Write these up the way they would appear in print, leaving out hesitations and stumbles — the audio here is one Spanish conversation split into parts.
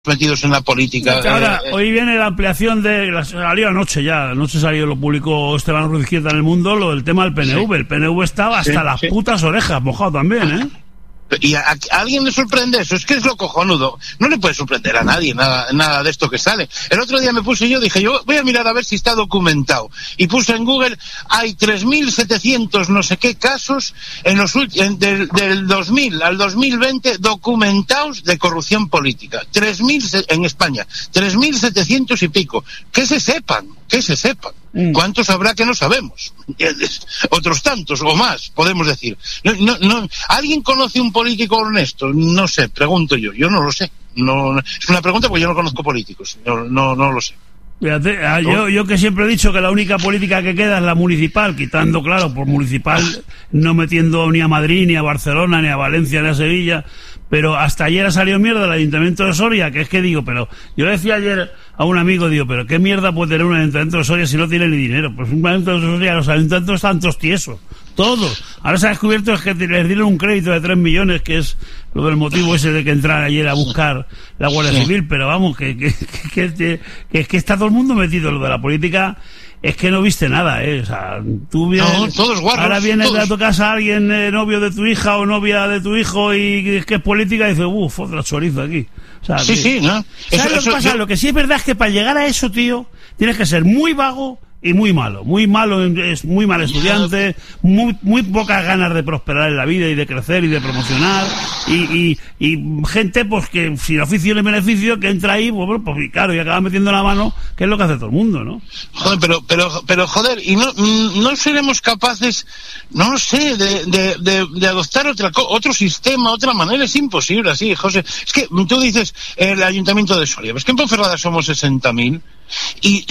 metidos en la política. Ahora, hoy viene la ampliación salió anoche salió, lo publicó Esteban Ruiz Izquierda en El Mundo, lo del tema del PNV. Sí. El PNV estaba hasta las putas orejas, mojado también, ¿Y a alguien le sorprende eso? Es que es lo cojonudo. No le puede sorprender a nadie nada de esto que sale. El otro día dije yo voy a mirar a ver si está documentado. Y puse en Google, hay 3.700 no sé qué casos del 2000 al 2020 documentados de corrupción política. 3.000 en España. 3.700 y pico. Que se sepan. ¿Cuántos habrá que no sabemos? Otros tantos o más, podemos decir. No, ¿alguien conoce un político honesto? No sé, pregunto yo. Yo no lo sé. No, es una pregunta porque yo no conozco políticos. No lo sé. Fíjate, yo que siempre he dicho que la única política que queda es la municipal, quitando, claro, por municipal, no metiendo ni a Madrid, ni a Barcelona, ni a Valencia, ni a Sevilla, pero hasta ayer ha salido mierda el Ayuntamiento de Soria, que es que digo, pero yo le decía ayer a un amigo, digo, pero ¿qué mierda puede tener un Ayuntamiento de Soria si no tiene ni dinero? Pues un Ayuntamiento de Soria, los ayuntamientos están todos tiesos, todos. Ahora se ha descubierto es que les dieron un crédito de 3 millones, que es lo del motivo ese de que entraran ayer a buscar la Guardia Civil, pero vamos, que está todo el mundo metido en lo de la política. Es que no viste nada, O sea, tú vienes, todos guarros, ahora viene todos. a tu casa alguien, novio de tu hija o novia de tu hijo, y es que es política, y dice, otra chorizo aquí. O sea, ¿no? ¿Sabes lo que pasa? Lo que sí es verdad es que para llegar a eso, tío, tienes que ser muy vago y muy malo. Muy malo, es muy mal estudiante, muy pocas ganas de prosperar en la vida y de crecer y de promocionar, y gente pues que sin oficio ni beneficio, que entra ahí, pues claro, y acaba metiendo la mano, que es lo que hace todo el mundo, ¿no? Joder, pero joder, y no seremos capaces, no sé, de adoptar otro sistema, otra manera. Es imposible así, José. Es que tú dices el Ayuntamiento de Soria, es que en Ponferrada somos 60.000 y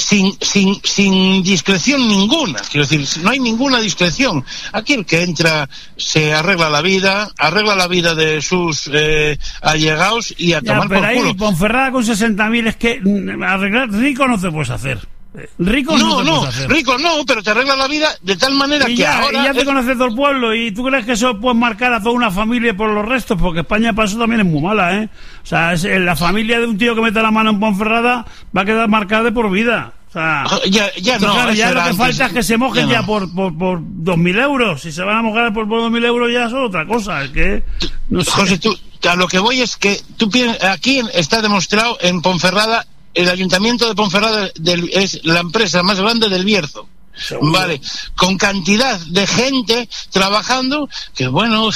sin discreción ninguna, quiero decir, no hay ninguna discreción. Aquí el que entra se arregla la vida de sus allegados y a tomar por culo. Ponferrada con 60.000 es que arreglar rico no te puedes hacer. Rico no, pero te arregla la vida de tal manera que ahora... Y ya te conoce todo el pueblo, y tú crees que eso puede marcar a toda una familia por los restos, porque España para eso también es muy mala, O sea, la familia de un tío que mete la mano en Ponferrada va a quedar marcada de por vida. O sea, ya lo que falta es que se mojen ya por 2.000 euros. Si se van a mojar por 2.000 euros ya es otra cosa. Es que, no sé. José, a lo que voy es que aquí está demostrado en Ponferrada. El Ayuntamiento de Ponferrada es la empresa más grande del Bierzo. ¿Seguro? Vale, con cantidad de gente trabajando, que bueno,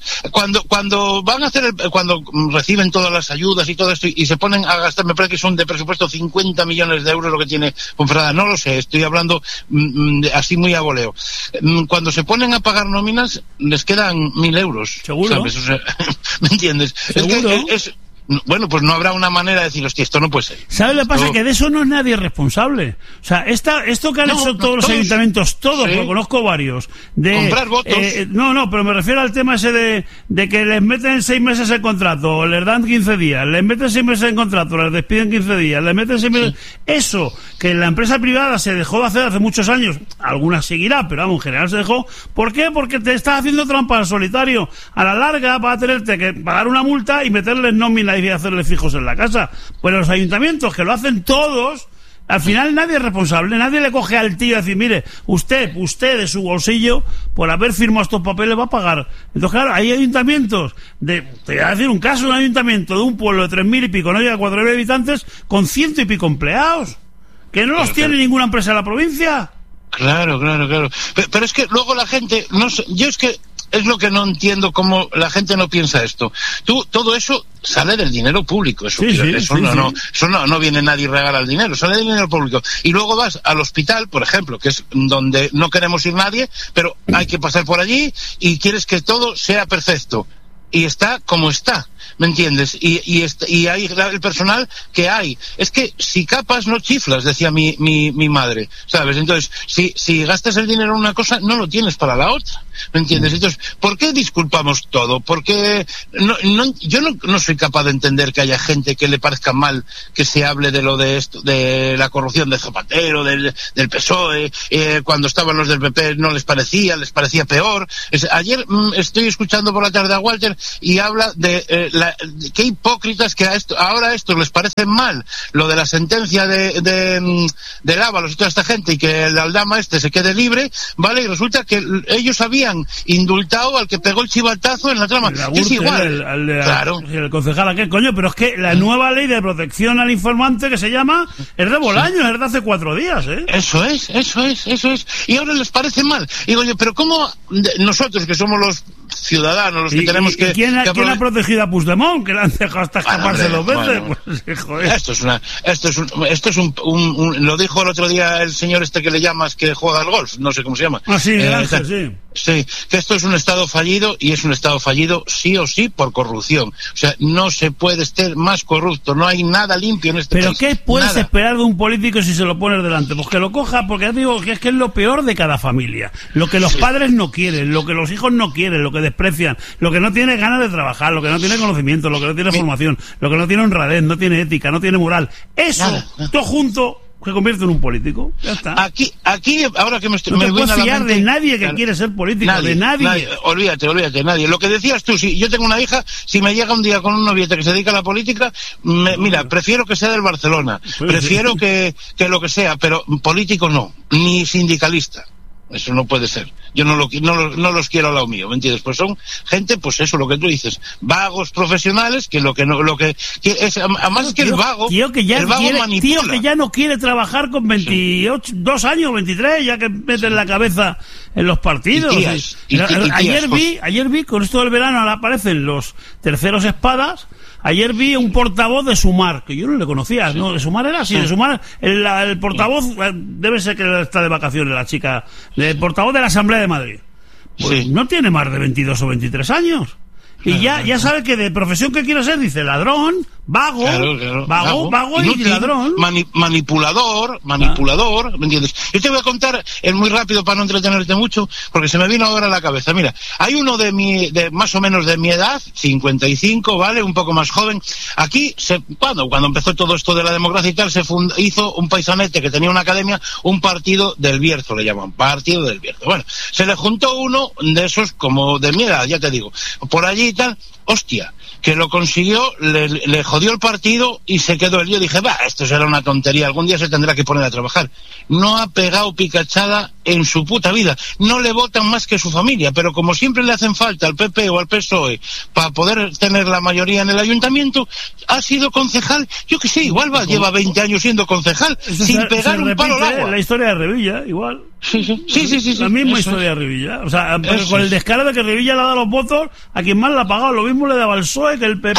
cuando van a hacer cuando reciben todas las ayudas y todo esto y se ponen a gastar, me parece que son de presupuesto 50 millones de euros lo que tiene Ponferrada, no lo sé, estoy hablando así muy a voleo. Cuando se ponen a pagar nóminas les quedan 1.000 euros. ¿Seguro? ¿Sabes? O sea, ¿me entiendes? ¿Seguro? Bueno, pues no habrá una manera de decir, hostia, esto no puede ser. ¿Sabes lo que pasa? Que de eso no es nadie responsable. O sea, esto que han hecho todos los ayuntamientos, todos, lo conozco varios, de comprar votos. Pero me refiero al tema ese de que les meten 6 meses en contrato, les dan 15 días, les meten 6 meses en contrato, les despiden 15 días, les meten 6 meses... Eso, que en la empresa privada se dejó de hacer hace muchos años, algunas seguirá, pero vamos, en general se dejó. ¿Por qué? Porque te estás haciendo trampa al solitario. A la larga vas a tenerte que pagar una multa y meterles nómina y hacerle fijos en la casa. Pues los ayuntamientos, que lo hacen todos, al final nadie es responsable, nadie le coge al tío y decir, mire, usted de su bolsillo, por haber firmado estos papeles va a pagar. Entonces, claro, hay ayuntamientos te voy a decir un caso, un ayuntamiento de un pueblo de 3.000 y pico, no llega a 4.000 habitantes, con 100 y pico empleados, que no los tiene ninguna empresa en la provincia. Claro. Pero es que luego la gente, no sé, yo es que es lo que no entiendo, cómo la gente no piensa esto. Todo eso sale del dinero público, eso no viene nadie y regala el dinero, sale del dinero público. Y luego vas al hospital, por ejemplo, que es donde no queremos ir nadie, pero hay que pasar por allí y quieres que todo sea perfecto. Y está como está, ¿me entiendes? Y hay el personal que hay. Es que si capas no chiflas, decía mi madre, ¿sabes? Entonces, si gastas el dinero en una cosa, no lo tienes para la otra, ¿me entiendes? Entonces, ¿por qué disculpamos todo? Porque yo no soy capaz de entender que haya gente que le parezca mal que se hable de lo de esto, de la corrupción de Zapatero, del PSOE, cuando estaban los del PP no les parecía peor. Ayer estoy escuchando por la tarde a Walter y habla de qué hipócritas que ahora a estos les parece mal lo de la sentencia de Ábalos y toda esta gente, y que el Aldama se quede libre, ¿vale? Y resulta que ellos habían indultado al que pegó el chivatazo en la trama. Es igual. Claro. El concejal aquel, coño, pero es que la nueva ley de protección al informante que se llama es de Bolaños, es de hace 4 días, ¿eh? Eso es. Y ahora les parece mal. Y digo yo, pero ¿cómo nosotros, que somos los ciudadanos, los que tenemos que... ¿Quién ha protegido a Puigdemont? Que le han dejado hasta escaparse 2 veces. Pues, joder. Esto es lo dijo el otro día el señor que le llamas, que juega al golf, no sé cómo se llama. Ah, sí, Ángel, sí. Sí, que esto es un Estado fallido, y es un Estado fallido sí o sí por corrupción. O sea, no se puede ser más corrupto, no hay nada limpio en este país. ¿Pero qué puedes esperar de un político si se lo pones delante? Pues que lo coja, porque ya te digo que es lo peor de cada familia. Lo que los padres no quieren, lo que los hijos no quieren, lo que desprecian, lo que no tiene ganas de trabajar, lo que no tiene conocimiento, lo que no tiene formación, lo que no tiene honradez, no tiene ética, no tiene moral. Eso, todo junto, se convierte en un político. Ya está. Aquí ahora que no te puedes fiar de nadie que quiere ser político, de nadie. Olvídate, nadie. Lo que decías tú, si yo tengo una hija, si me llega un día con un noviete que se dedica a la política, mira, prefiero que sea del Barcelona, prefiero que lo que sea, pero político no, ni sindicalista. Eso no puede ser. Yo no los quiero al lado mío, ¿me entiendes? Pues son gente, pues eso, lo que tú dices, vagos profesionales, que es, además es que el vago manipula. Tío que ya no quiere trabajar con 22 años, 23, ya que mete en la cabeza en los partidos. Ayer vi, con esto del verano ahora aparecen los terceros espadas. Ayer vi un portavoz de Sumar, que yo no le conocía, ¿no? ¿De Sumar era? Sí, de Sumar. El portavoz, debe ser que está de vacaciones la chica, el portavoz de la Asamblea de Madrid. Pues no tiene más de 22 o 23 años. Y ya sabe que de profesión que quiere ser, dice ladrón, vago, vago y ladrón. Manipulador, ¿me entiendes? Yo te voy a contar, muy rápido para no entretenerte mucho, porque se me vino ahora a la cabeza. Mira, hay uno de más o menos de mi edad, 55, ¿vale? Un poco más joven. Aquí, cuando empezó todo esto de la democracia y tal, hizo un paisanete que tenía una academia, un partido del Bierzo, le llaman, partido del Bierzo. Bueno, se le juntó uno de esos como de mi edad, ya te digo, por allí y tal, hostia, que lo consiguió, le jodió el partido y se quedó él. Yo dije, esto será una tontería, algún día se tendrá que poner a trabajar. No ha pegado picachada en su puta vida, no le votan más que su familia, pero como siempre le hacen falta al PP o al PSOE para poder tener la mayoría en el ayuntamiento, ha sido concejal, yo que sé, igual lleva 20 años siendo concejal, sin pegar un palo al agua. La historia de Revilla, igual. Sí. La misma historia de Revilla. O sea, con el descaro de que Revilla le ha dado los votos a quien más le ha pagado. Lo mismo le daba el PSOE, que el PP,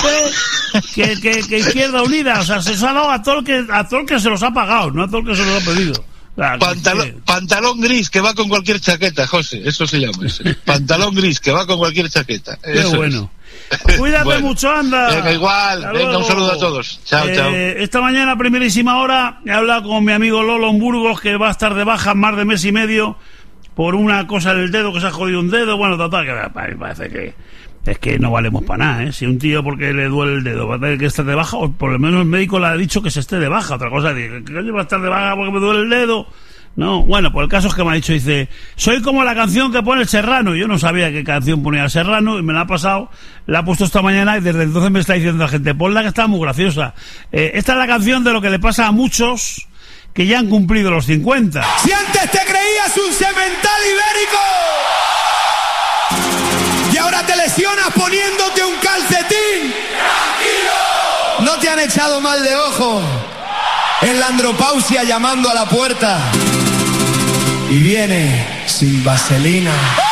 que Izquierda Unida. O sea, se ha dado a todo el que se los ha pagado, no a todo el que se los ha pedido. Pantalón gris que va con cualquier chaqueta, José, eso se llama. Pantalón gris que va con cualquier chaqueta. Qué bueno. Cuídate mucho, anda. Venga, igual. Venga, un saludo a todos. Chao. Esta mañana, a primerísima hora, he hablado con mi amigo Lolo en Burgos, que va a estar de baja más de mes y medio por una cosa en el dedo, que se ha jodido un dedo. Bueno, total, que parece que es que no valemos para nada, ¿eh? Si un tío porque le duele el dedo va a tener que estar de baja, o por lo menos el médico le ha dicho que se esté de baja. Otra cosa, ¿qué coño va a estar de baja porque me duele el dedo? No, bueno, pues el caso es que me ha dicho, dice, soy como la canción que pone el Serrano. Yo no sabía qué canción ponía el Serrano y me la ha pasado, la ha puesto esta mañana y desde entonces me está diciendo la gente, ponla que está muy graciosa. Esta es la canción de lo que le pasa a muchos que ya han cumplido los 50. Si antes te creías un semental ibérico y ahora te lesionas poniéndote un calcetín, ¡tranquilo! No te han echado mal de ojo en la andropausia llamando a la puerta y viene sin vaselina.